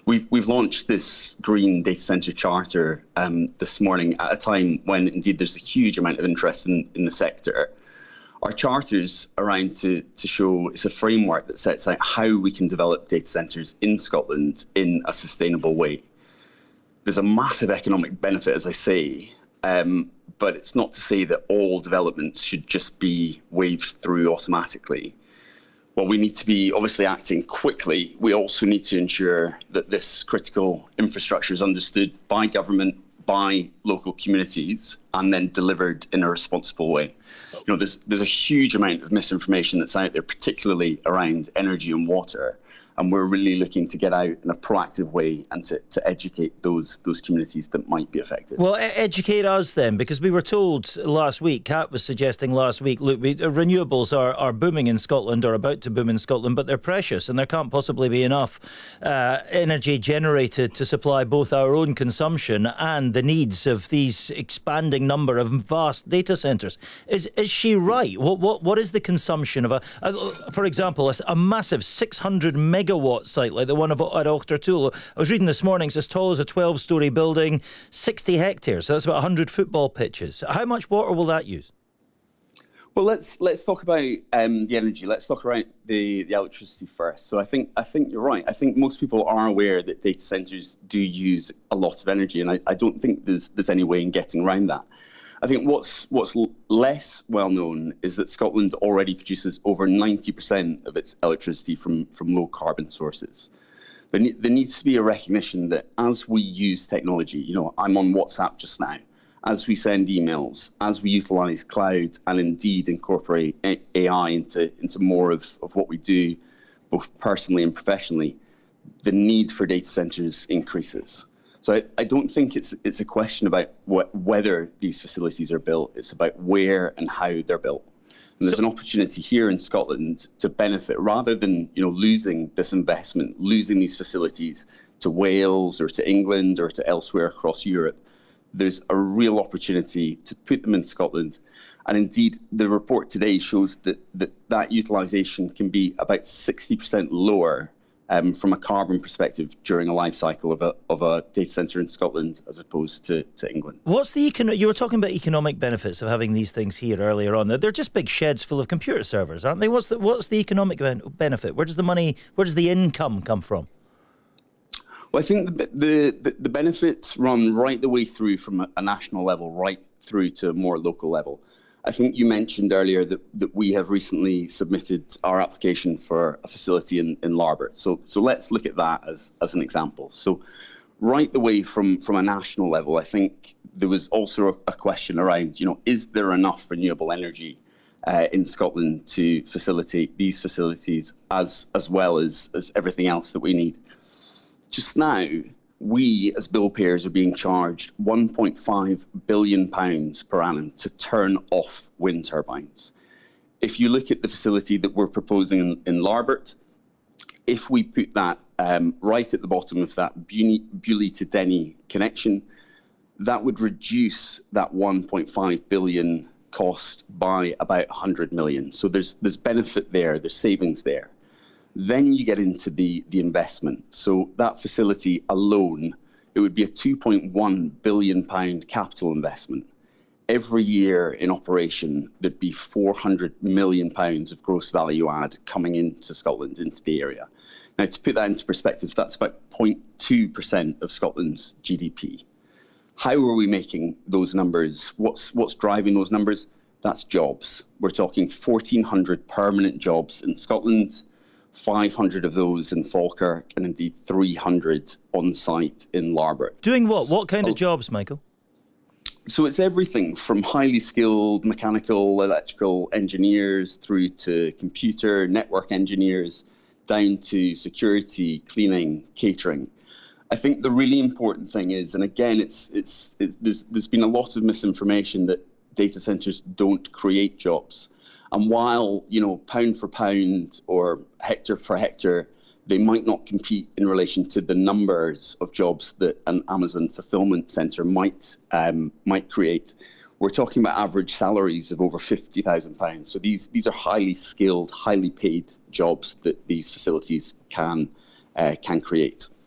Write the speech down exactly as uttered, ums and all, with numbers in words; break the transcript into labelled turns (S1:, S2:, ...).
S1: We've we've launched this Green Data Centre Charter um, this morning at a time when indeed there's a huge amount of interest in, in the sector. Our charter's around to, to show it's a framework that sets out how we can develop data centres in Scotland in a sustainable way. There's a massive economic benefit, as I say, um, but it's not to say that all developments should just be waved through automatically. While we need to be obviously acting quickly, we also need to ensure that this critical infrastructure is understood by government, by local communities, and then delivered in a responsible way. You know, there's there's a huge amount of misinformation that's out there, particularly around energy and water. And we're really looking to get out in a proactive way and to, to educate those those communities that might be affected.
S2: Well, educate us then, because we were told last week, Kat was suggesting last week, look, we, renewables are, are booming in Scotland, or about to boom in Scotland, but they're precious and there can't possibly be enough uh, energy generated to supply both our own consumption and the needs of these expanding number of vast data centres. Is is she right? What what what is the consumption of a, a for example, a, a massive six hundred megawatt megawatt site like the one at Auchtertool? I was reading this morning, it's as tall as a twelve-storey building, sixty hectares, so that's about one hundred football pitches. How much water will that use?
S1: Well, let's let's talk about um, the energy. Let's talk about the, the electricity first. So I think I think you're right. I think most people are aware that data centres do use a lot of energy, and I, I don't think there's there's any way in getting around that. I think what's what's less well known is that Scotland already produces over ninety percent of its electricity from, from low carbon sources. There, ne- there needs to be a recognition that as we use technology, you know, I'm on WhatsApp just now, as we send emails, as we utilise cloud and indeed incorporate A I into, into more of, of what we do, both personally and professionally, the need for data centres increases. So I, I don't think it's it's a question about what, whether these facilities are built. It's about where and how they're built. And there's so, an opportunity here in Scotland to benefit rather than you know losing this investment, losing these facilities to Wales or to England or to elsewhere across Europe. There's a real opportunity to put them in Scotland. And indeed, the report today shows that that, that utilisation can be about sixty percent lower Um, from a carbon perspective during a life cycle of a of a data centre in Scotland as opposed to, to England.
S2: What's the econo- you were talking about economic benefits of having these things here earlier on. They're just big sheds full of computer servers, aren't they? What's the what's the economic ben- benefit? Where does the money, where does the income come from?
S1: Well, I think the the, the, the benefits run right the way through from a, a national level right through to a more local level. I think you mentioned earlier that, that we have recently submitted our application for a facility in, in Larbert. So so let's look at that as, as an example. So right the way from, from a national level, I think there was also a, a question around, you know, is there enough renewable energy uh, in Scotland to facilitate these facilities as as well as, as everything else that we need? Just now, we as bill payers are being charged one point five billion pounds per annum to turn off wind turbines. If you look at the facility that we're proposing in, in Larbert, if we put that um, right at the bottom of that Beauly to Denny connection, that would reduce that one point five billion cost by about one hundred million. So there's there's benefit there, there's savings there. Then you get into the, the investment. So that facility alone, it would be a two point one billion pounds capital investment. Every year in operation, there'd be four hundred million pounds of gross value add coming into Scotland, into the area. Now, to put that into perspective, that's about zero point two percent of Scotland's G D P. How are we making those numbers? What's, what's driving those numbers? That's jobs. We're talking fourteen hundred permanent jobs in Scotland, five hundred of those in Falkirk, and indeed three hundred on site in Larbert.
S2: Doing what? What kind of jobs, Michael?
S1: So it's everything from highly skilled mechanical, electrical engineers through to computer, network engineers, down to security, cleaning, catering. I think the really important thing is, and again, it's it's it, there's there's been a lot of misinformation that data centres don't create jobs. And while, you know, pound for pound or hectare for hectare, they might not compete in relation to the numbers of jobs that an Amazon fulfillment centre might um, might create. We're talking about average salaries of over fifty thousand pounds. So these these are highly skilled, highly paid jobs that these facilities can uh, can create.